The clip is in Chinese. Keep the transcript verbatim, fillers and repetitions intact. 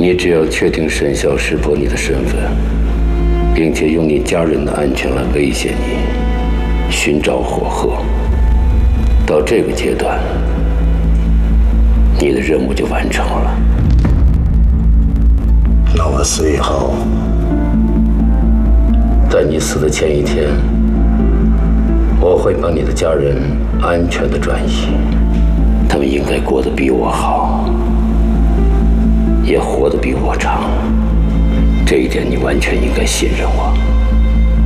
你只要确定沈小石婆你的身份，并且用你家人的安全来威胁你，寻找火鹤，到这个阶段，你的任务就完成了。 那我死以后， 在你死的前一天，我会帮你的家人安全的转移，他们应该过得比我好，也活得比我长，这一点你完全应该信任我。